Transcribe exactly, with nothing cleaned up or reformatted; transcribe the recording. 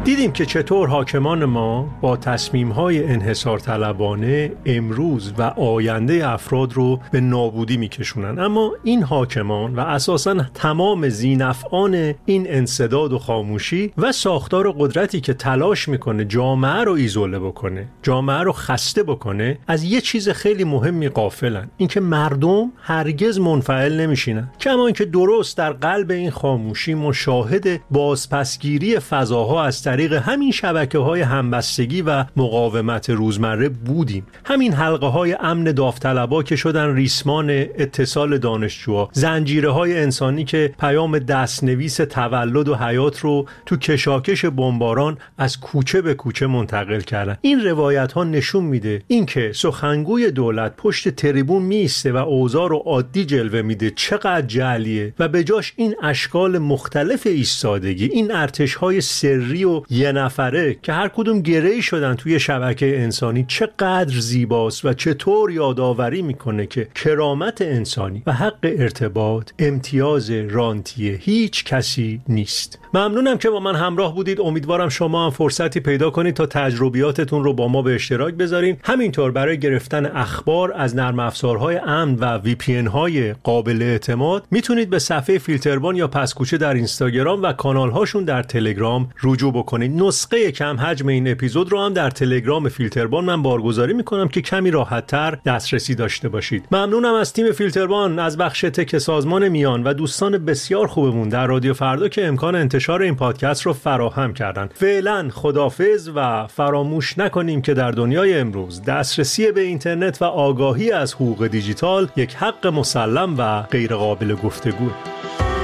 دیدیم که چطور حاکمان ما با تصمیم‌های انحصارطلبانه امروز و آینده افراد رو به نابودی می‌کشونن. اما این حاکمان و اساساً تمام ذی‌نفعان این انسداد و خاموشی و ساختار قدرتی که تلاش میکنه جامعه رو ایزوله بکنه، جامعه رو خسته بکنه، از یه چیز خیلی مهمی غافلن، اینکه مردم هرگز منفعل نمیشینن. کما اینکه درست در قلب این خاموشی مشاهد بازپسگیری فضاها از طریق همین شبکه‌های همبستگی و مقاومت روزمره بودیم. همین حلقه‌های امن داوطلبا که شدن ریسمان اتصال دانشجوها، زنجیره‌های انسانی که پیام دستنویس تولد و حیات رو تو کشاکش بمباران از کوچه به کوچه منتقل کردن. این روایت‌ها نشون میده اینکه سخنگوی دولت پشت تریبون میسته و اوضاع رو عادی جلوه میده چقدر جعلیه و به جاش این اشکال مختلف ایستادگی، این ارتش‌های سری و یه نفره که هر کدوم گره‌ای شدن توی شبکه انسانی چقدر زیباست و چطور یادآوری میکنه که کرامت انسانی و حق ارتباط امتیاز رانتی هیچ کسی نیست. ممنونم که با من همراه بودید. امیدوارم شما هم فرصتی پیدا کنید تا تجربیاتتون رو با ما به اشتراک بذارین. همینطور برای گرفتن اخبار از نرم افزارهای امن و وی پی ان های قابل اعتماد میتونید به صفحه فیلتربان یا پسکوچه در اینستاگرام و کانال هاشون در تلگرام رجوع بکنید. نسخه کم حجم این اپیزود رو هم در تلگرام فیلتربان من بارگذاری میکنم که کمی راحت‌تر دسترسی داشته باشید. ممنونم از تیم فیلتربان، از بخش تک سازمان میان و دوستان بسیار خوبمون در رادیو فردا که امکان انتشار این پادکست رو فراهم کردن. فعلا خداحافظ و فراموش نکنیم که در دنیای امروز دسترسی به اینترنت و آگاهی از حقوق دیجیتال یک حق مسلم و غیر قابل گفتگوه.